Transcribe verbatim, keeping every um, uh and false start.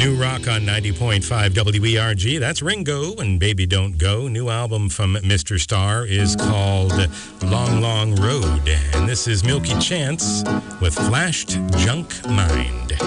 New rock on ninety point five W E R G. That's Ringo and Baby Don't Go. New album from Mister Starr is called Long, Long Road. And this is Milky Chance with Flashed Junk Mind.